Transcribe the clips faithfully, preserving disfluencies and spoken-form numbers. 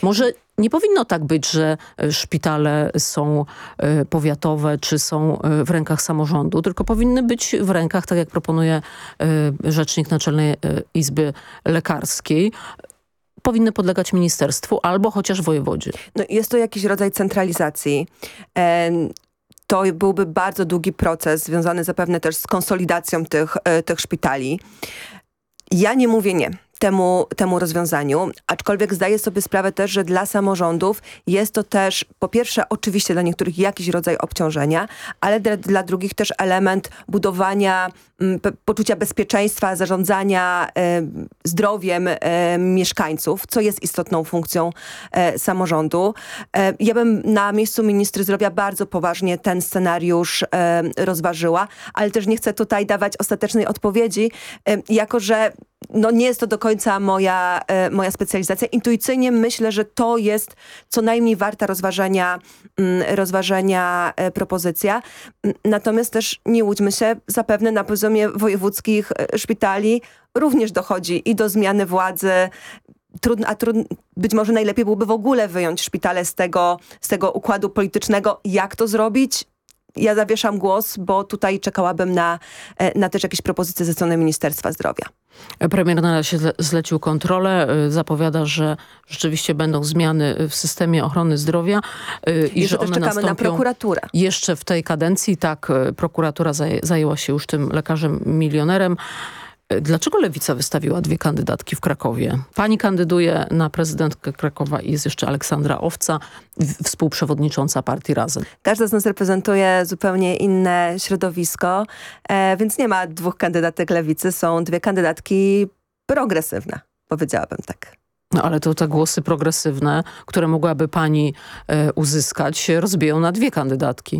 Może nie powinno tak być, że szpitale są powiatowe czy są w rękach samorządu, tylko powinny być w rękach, tak jak proponuje rzecznik Naczelnej Izby Lekarskiej, powinny podlegać ministerstwu albo chociaż wojewodzie. No, jest to jakiś rodzaj centralizacji. E To byłby bardzo długi proces, związany zapewne też z konsolidacją tych, tych szpitali. Ja nie mówię nie temu, temu rozwiązaniu, aczkolwiek zdaję sobie sprawę też, że dla samorządów jest to też po pierwsze oczywiście dla niektórych jakiś rodzaj obciążenia, ale dla, dla drugich też element budowania m, poczucia bezpieczeństwa, zarządzania e, zdrowiem e, mieszkańców, co jest istotną funkcją e, samorządu. E, ja bym na miejscu ministry zdrowia bardzo poważnie ten scenariusz e, rozważyła, ale też nie chcę tutaj dawać ostatecznej odpowiedzi, e, jako że no nie jest to do końca moja, e, moja specjalizacja. Intuicyjnie myślę, że to jest co najmniej warta rozważenia, mm, rozważenia e, propozycja. Natomiast też nie łudźmy się, zapewne na poziomie wojewódzkich e, szpitali również dochodzi i do zmiany władzy. Trudno, a trudno, być może najlepiej byłoby w ogóle wyjąć szpitale z tego, z tego układu politycznego. Jak to zrobić? Ja zawieszam głos, bo tutaj czekałabym na, na też jakieś propozycje ze strony Ministerstwa Zdrowia. Premier na razie zlecił kontrolę, zapowiada, że rzeczywiście będą zmiany w systemie ochrony zdrowia i, I że one czekamy nastąpią na prokuraturę. Jeszcze w tej kadencji. Tak, prokuratura zajęła się już tym lekarzem milionerem. Dlaczego Lewica wystawiła dwie kandydatki w Krakowie? Pani kandyduje na prezydentkę Krakowa i jest jeszcze Aleksandra Owca, współprzewodnicząca partii Razem. Każda z nas reprezentuje zupełnie inne środowisko, e, więc nie ma dwóch kandydatek Lewicy, są dwie kandydatki progresywne, powiedziałabym tak. No ale to te głosy progresywne, które mogłaby pani e, uzyskać, się rozbiją na dwie kandydatki.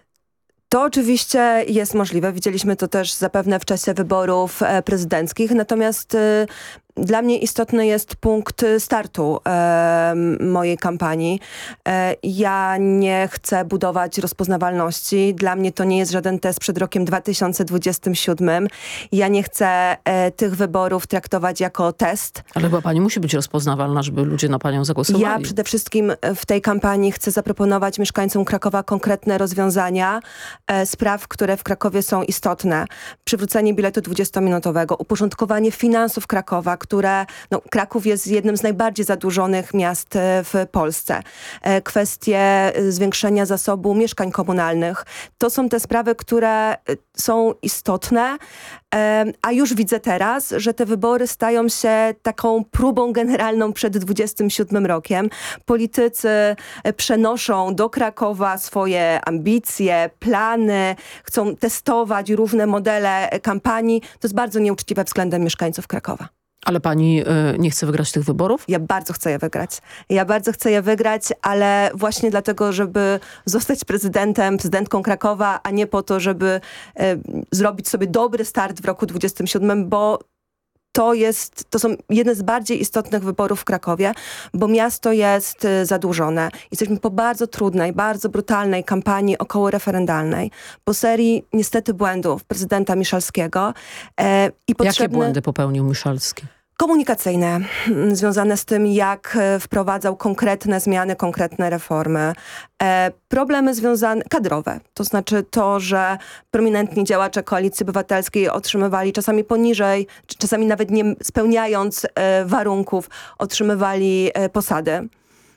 To oczywiście jest możliwe. Widzieliśmy to też zapewne w czasie wyborów e, prezydenckich. Natomiast e, dla mnie istotny jest punkt startu e, mojej kampanii. E, ja nie chcę budować rozpoznawalności. Dla mnie to nie jest żaden test przed rokiem dwa tysiące dwudziestym siódmym. Ja nie chcę e, tych wyborów traktować jako test. Ale chyba pani musi być rozpoznawalna, żeby ludzie na panią zagłosowali. Ja przede wszystkim w tej kampanii chcę zaproponować mieszkańcom Krakowa konkretne rozwiązania e, spraw, które w Krakowie są istotne. Przywrócenie biletu dwudziestominutowego, uporządkowanie finansów Krakowa, które, no, Kraków jest jednym z najbardziej zadłużonych miast w Polsce. E, kwestie zwiększenia zasobu mieszkań komunalnych. To są te sprawy, które są istotne, e, a już widzę teraz, że te wybory stają się taką próbą generalną przed dwudziestym siódmym rokiem. Politycy przenoszą do Krakowa swoje ambicje, plany, chcą testować różne modele kampanii. To jest bardzo nieuczciwe względem mieszkańców Krakowa. Ale pani y, nie chce wygrać tych wyborów? Ja bardzo chcę je wygrać. Ja bardzo chcę je wygrać, ale właśnie dlatego, żeby zostać prezydentem, prezydentką Krakowa, a nie po to, żeby y, zrobić sobie dobry start w roku dwudziestym siódmym, bo to jest, to są jedne z bardziej istotnych wyborów w Krakowie, bo miasto jest y, zadłużone. Jesteśmy po bardzo trudnej, bardzo brutalnej kampanii okołoreferendalnej, po serii niestety błędów prezydenta Miszalskiego. E, i potrzebne... Jakie błędy popełnił Miszalski? Komunikacyjne, związane z tym, jak wprowadzał konkretne zmiany, konkretne reformy. E, problemy związane, kadrowe, to znaczy to, że prominentni działacze Koalicji Obywatelskiej otrzymywali czasami poniżej, czasami nawet nie spełniając e, warunków, otrzymywali e, posady.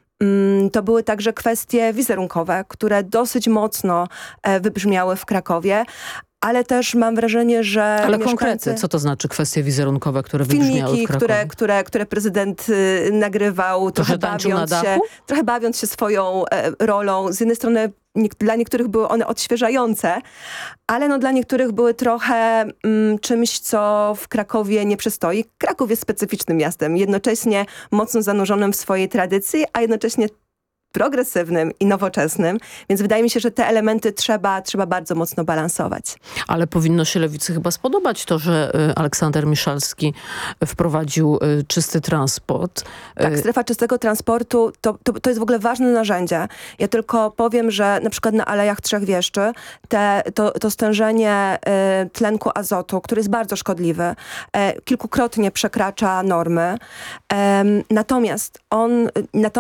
To były także kwestie wizerunkowe, które dosyć mocno e, wybrzmiały w Krakowie. Ale też mam wrażenie, że Ale mieszkańcy... konkretnie, co to znaczy kwestie wizerunkowe, które wybrzmiały w Filmiki, Krakowie? które, które, które prezydent y, nagrywał, trochę bawiąc, się, trochę bawiąc się swoją e, rolą. Z jednej strony nie, dla niektórych były one odświeżające, ale no dla niektórych były trochę mm, czymś, co w Krakowie nie przystoi. Kraków jest specyficznym miastem, jednocześnie mocno zanurzonym w swojej tradycji, a jednocześnie progresywnym i nowoczesnym, więc wydaje mi się, że te elementy trzeba, trzeba bardzo mocno balansować. Ale powinno się Lewicy chyba spodobać to, że y, Aleksander Miszalski wprowadził y, czysty transport. Tak, strefa czystego transportu to, to, to jest w ogóle ważne narzędzie. Ja tylko powiem, że na przykład na Alejach Trzech Wieszczy te, to, to stężenie y, tlenku azotu, który jest bardzo szkodliwy, y, kilkukrotnie przekracza normy. Y, natomiast on... Natomiast